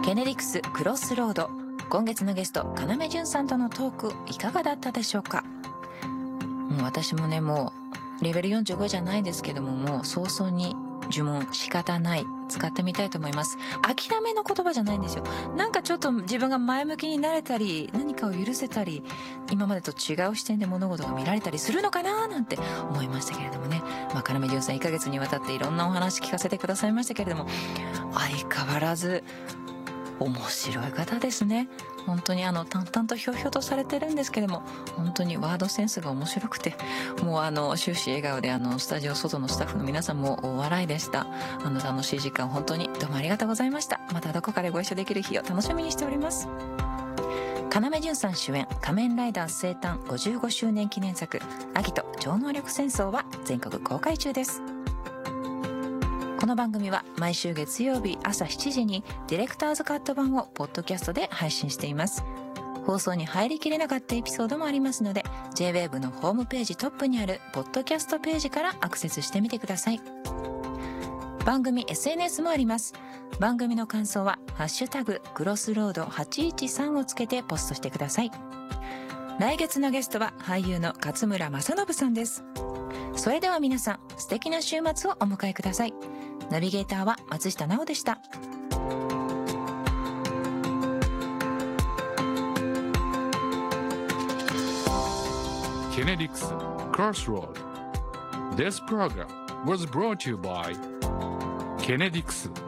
ケネディクスクロスロード、今月のゲスト要潤さんとのトークいかがだったでしょうか。もう私もね、もうレベル45じゃないですけども、もう早々に呪文仕方ない使ってみたいと思います。諦めの言葉じゃないんですよ。なんかちょっと自分が前向きになれたり、何かを許せたり、今までと違う視点で物事が見られたりするのかななんて思いましたけれどもね。要潤さん1ヶ月にわたっていろんなお話聞かせてくださいましたけれども、相変わらず面白い方ですね。本当に淡々とひょうひょうとされてるんですけれども、本当にワードセンスが面白くて、もう終始笑顔でスタジオ外のスタッフの皆さんも大笑いでした。楽しい時間本当にどうもありがとうございました。またどこかでご一緒できる日を楽しみにしております。要潤さん主演仮面ライダー生誕55周年記念作アギト超能力戦争は全国公開中です。この番組は毎週月曜日朝7時にディレクターズカット版をポッドキャストで配信しています。放送に入りきれなかったエピソードもありますので、 J-WAVE のホームページトップにあるポッドキャストページからアクセスしてみてください。番組 SNS もあります。番組の感想はハッシュタグクロスロード813をつけてポストしてください。来月のゲストは俳優の勝村政信さんです。それでは皆さん、素敵な週末をお迎えください。ナビゲーターは松下奈緒でした。 Kinetics Crossroad. This program was brought to you by Kinetics